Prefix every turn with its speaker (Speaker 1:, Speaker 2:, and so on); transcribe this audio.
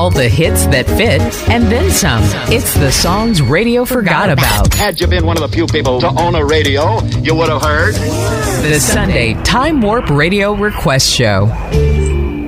Speaker 1: All the hits that fit, and then some. It's the songs radio forgot about.
Speaker 2: Had you been one of the few people to own a radio, you would have heard.
Speaker 1: The Sunday Time Warp Radio Request Show.